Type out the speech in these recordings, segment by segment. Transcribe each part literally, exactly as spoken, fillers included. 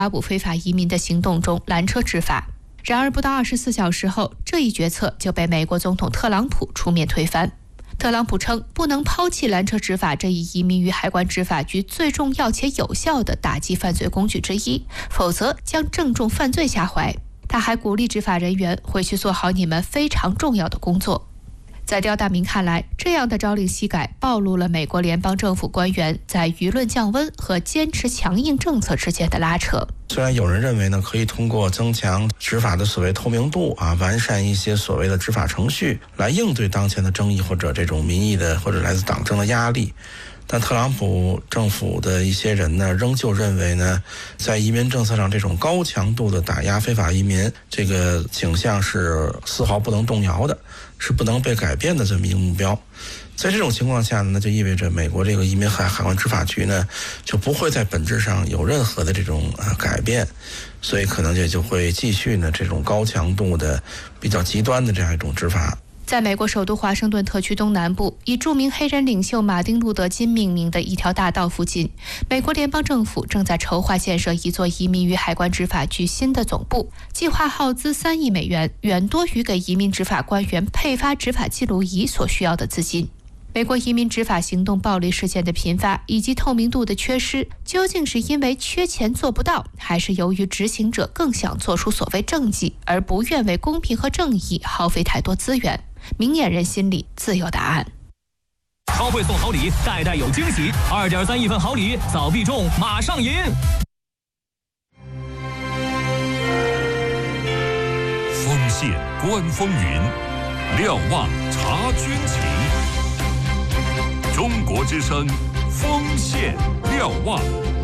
抓捕非法移民的行动中拦车执法。然而，不到二十四小时后，这一决策就被美国总统特朗普出面推翻。特朗普称，不能抛弃拦车执法这一移民与海关执法局最重要且有效的打击犯罪工具之一，否则将正中犯罪下怀。他还鼓励执法人员回去做好你们非常重要的工作。在刁大明看来，这样的朝令夕改暴露了美国联邦政府官员在舆论降温和坚持强硬政策之间的拉扯。 虽然有人认为呢，可以通过增强执法的所谓透明度啊，完善一些所谓的执法程序，来应对当前的争议或者这种民意的或者来自党政的压力。但特朗普政府的一些人呢，仍旧认为呢，在移民政策上这种高强度的打压非法移民这个倾向是丝毫不能动摇的，是不能被改变的这么一个目标。在这种情况下呢，那就意味着美国这个移民海海关执法局呢，就不会在本质上有任何的这种呃改变，所以可能也就会继续呢这种高强度的、比较极端的这样一种执法。 在美国首都华盛顿特区东南部，以著名黑人领袖马丁·路德·金命名的一条大道附近，美国联邦政府正在筹划建设一座移民与海关执法局新的总部，计划耗资三亿美元，远多于给移民执法官员配发执法记录仪所需要的资金。美国移民执法行动暴力事件的频发以及透明度的缺失，究竟是因为缺钱做不到，还是由于执行者更想做出所谓政绩，而不愿为公平和正义耗费太多资源？明眼人心里自有答案。 超会送好礼，代代有惊喜，二点三亿份好礼，早必中，马上赢！ 锋线观风云，瞭望察军情。中国之声，锋线瞭望。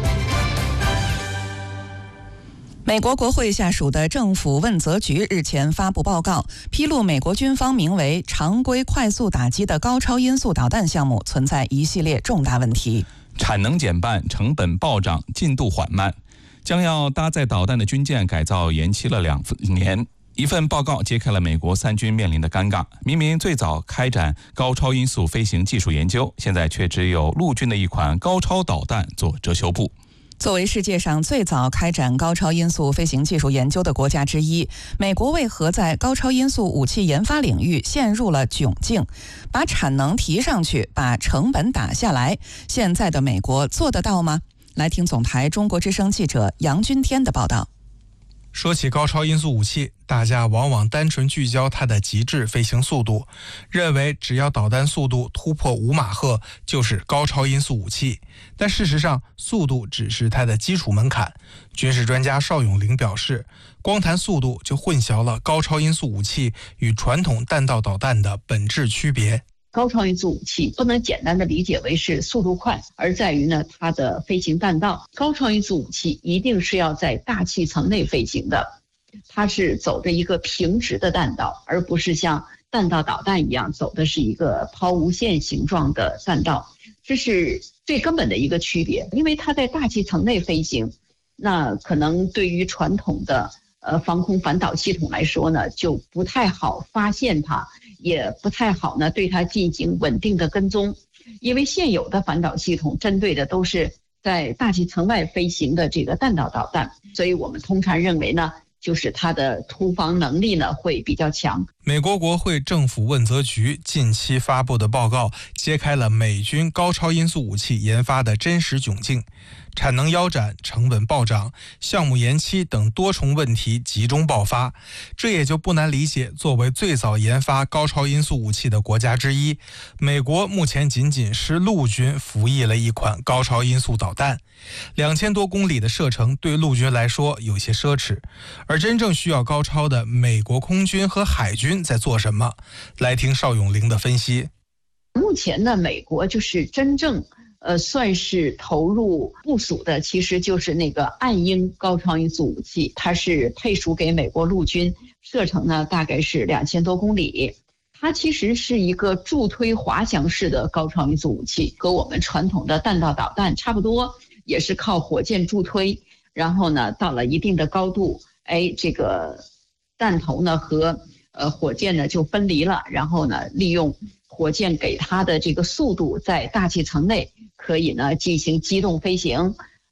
美国国会下属的政府问责局日前发布报告，披露美国军方名为常规快速打击的高超音速导弹项目存在一系列重大问题， 产能减半，成本暴涨，进度缓慢，将要搭载导弹的军舰改造延期了两年。一份报告揭开了美国三军面临的尴尬，明明最早开展高超音速飞行技术研究，现在却只有陆军的一款高超导弹做遮羞布。 作为世界上最早开展高超音速飞行技术研究的国家之一，美国为何在高超音速武器研发领域陷入了窘境？把产能提上去，把成本打下来，现在的美国做得到吗？来听总台中国之声记者杨君天的报道。 说起高超音速武器，大家往往单纯聚焦它的极致飞行速度，认为只要导弹速度突破五马赫就是高超音速武器。但事实上，速度只是它的基础门槛。军事专家邵永龄表示，光谈速度就混淆了高超音速武器与传统弹道导弹的本质区别。 高超音速武器不能简单的理解为是速度快，而在于呢它的飞行弹道。高超音速武器一定是要在大气层内飞行的，它是走着一个平直的弹道，而不是像弹道导弹一样走的是一个抛物线形状的弹道，这是最根本的一个区别。因为它在大气层内飞行，那可能对于传统的呃防空反导系统来说呢，就不太好发现它，也不太好呢对它进行稳定的跟踪，因为现有的反导系统针对的都是在大气层外飞行的这个弹道导弹，所以我们通常认为呢，就是它的突防能力呢会比较强。 美国国会政府问责局近期发布的报告揭开了美军高超音速武器研发的真实窘境，产能腰斩，成本暴涨，项目延期等多重问题集中爆发。这也就不难理解，作为最早研发高超音速武器的国家之一，美国目前仅仅是陆军服役了一款高超音速导弹，两千多公里的射程对陆军来说有些奢侈。而真正需要高超的美国空军和海军在做什么？来听邵永龄的分析。 目前呢，美国就是真正呃，算是投入部署的，其实就是那个暗鹰高超音速武器，它是配属给美国陆军，射程呢大概是两千多公里。它其实是一个助推滑翔式的高超音速武器，和我们传统的弹道导弹差不多，也是靠火箭助推，然后呢到了一定的高度，哎，这个弹头呢和呃火箭呢就分离了，然后呢利用火箭给它的这个速度，在大气层内可以呢进行机动飞行。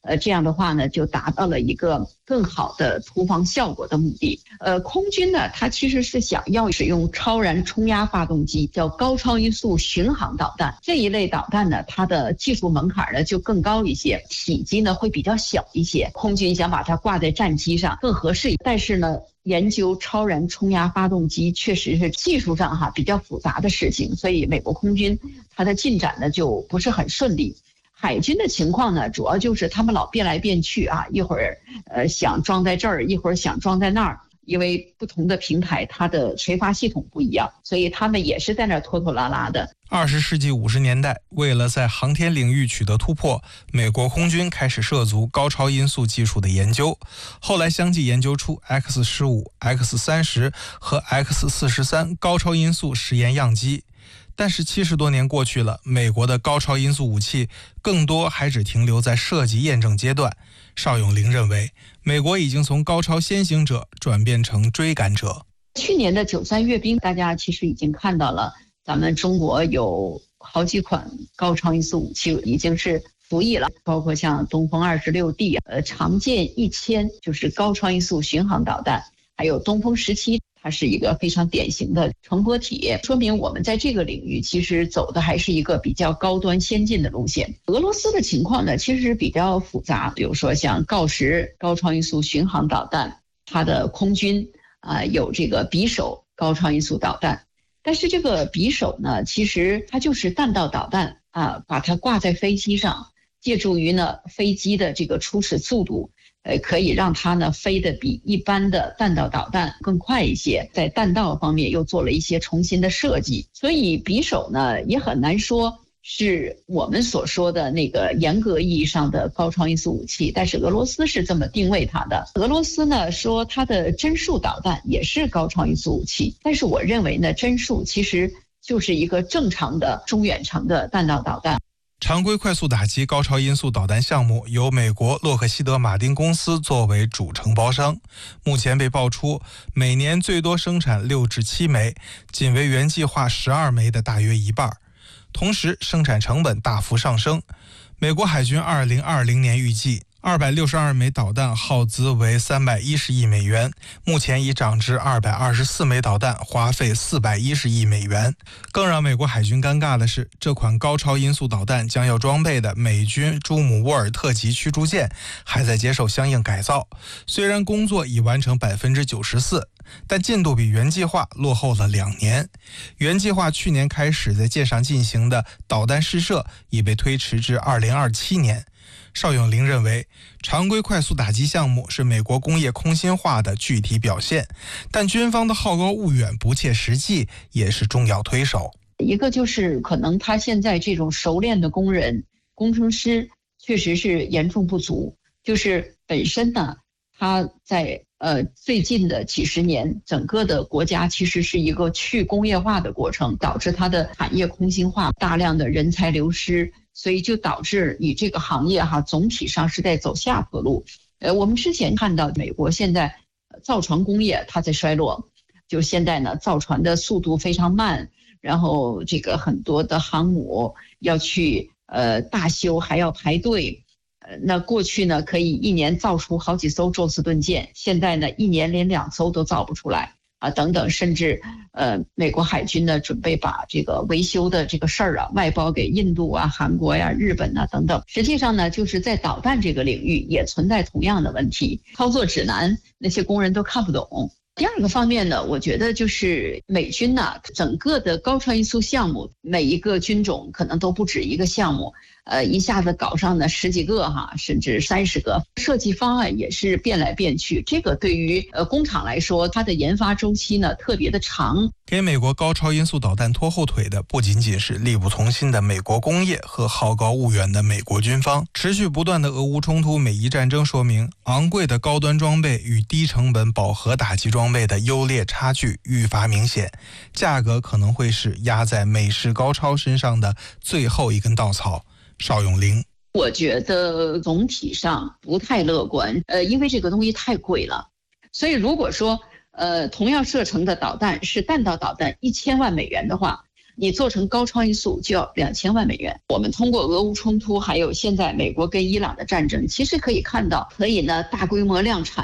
呃，这样的话呢，就达到了一个更好的突防效果的目的。呃，空军呢，它其实是想要使用超燃冲压发动机，叫高超音速巡航导弹。这一类导弹呢，它的技术门槛呢就更高一些，体积呢会比较小一些。空军想把它挂在战机上更合适，但是呢，研究超燃冲压发动机确实是技术上哈比较复杂的事情，所以美国空军它的进展呢就不是很顺利。海军的情况呢，主要就是他们老变来变去啊，一会儿呃想装在这儿，一会儿想装在那儿，因为不同的平台它的垂发系统不一样，所以他们也是在那儿拖拖拉拉的。 二十世纪五十年代，为了在航天领域取得突破，美国空军开始涉足高超音速技术的研究，后来相继研究出 X 十五、X 三十 和 X 四十三高超音速实验样机。但是七十多年过去了，美国的高超音速武器更多还只停留在设计验证阶段。邵永龄认为，美国已经从高超先行者转变成追赶者。 去年的九三阅兵，大家其实已经看到了，咱们中国有好几款高超音速武器已经是服役了，包括像东风二十六 D、呃长剑一千，就是高超音速巡航导弹，还有东风十七。它是一个非常典型的乘波体，说明我们在这个领域其实走的还是一个比较高端先进的路线。俄罗斯的情况呢，其实比较复杂，比如说像锆石高超音速巡航导弹，它的空军啊、呃、有这个匕首高超音速导弹，但是这个匕首呢，其实它就是弹道导弹啊、呃，把它挂在飞机上，借助于呢飞机的这个初始速度。呃，可以让它呢飞得比一般的弹道导弹更快一些，在弹道方面又做了一些重新的设计，所以匕首呢也很难说是我们所说的那个严格意义上的高超音速武器，但是俄罗斯是这么定位它的。俄罗斯呢说它的针数导弹也是高超音速武器，但是我认为呢，针数其实就是一个正常的中远程的弹道导弹。 常规快速打击高超音速导弹项目由美国洛克希德马丁公司作为主承包商，目前被爆出每年最多生产六至七枚，仅为原计划十二枚的大约一半，同时生产成本大幅上升。美国海军二零二零年预计二百六十二枚导弹耗资为三百一十亿美元，目前已涨至二百二十四枚导弹，花费四百一十亿美元。更让美国海军尴尬的是，这款高超音速导弹将要装备的美军朱姆沃尔特级驱逐舰还在接受相应改造，虽然工作已完成百分之九十四，但进度比原计划落后了两年。原计划去年开始在舰上进行的导弹试射已被推迟至二零二七年。邵永龄认为，常规快速打击项目是美国工业空心化的具体表现，但军方的好高骛远、不切实际也是重要推手。 一个就是可能他现在这种熟练的工人、工程师确实是严重不足，就是本身呢，他在呃最近的几十年，整个的国家其实是一个去工业化的过程，导致它的产业空心化，大量的人才流失。所以就导致你这个行业哈，总体上是在走下坡路。呃，我们之前看到美国现在造船工业它在衰落，就现在呢造船的速度非常慢，然后这个很多的航母要去呃大修还要排队。呃，那过去呢可以一年造出好几艘宙斯盾舰，现在呢一年连两艘都造不出来。啊，等等，甚至呃，美国海军呢准备把这个维修的这个事儿啊外包给印度啊、韩国呀、日本啊等等。实际上呢，就是在导弹这个领域也存在同样的问题，操作指南那些工人都看不懂。第二个方面呢，我觉得就是美军呢整个的高超音速项目，每一个军种可能都不止一个项目。呃，一下子搞上呢十几个哈，甚至三十个，设计方案也是变来变去。这个对于呃工厂来说，它的研发周期呢特别的长。 给美国高超音速导弹拖后腿的，不仅仅是力不从心的美国工业和好高骛远的美国军方。持续不断的俄乌冲突、美伊战争说明，昂贵的高端装备与低成本饱和打击装备的优劣差距愈发明显，价格可能会是压在美式高超身上的最后一根稻草。邵永龄， 我觉得总体上不太乐观，呃，因为这个东西太贵了，所以如果说呃同样射程的导弹是弹道导弹一千万美元的话， 你做成高超音速就要两千万美元。我们通过俄乌冲突，还有现在美国跟伊朗的战争，其实可以看到，可以呢大规模量产。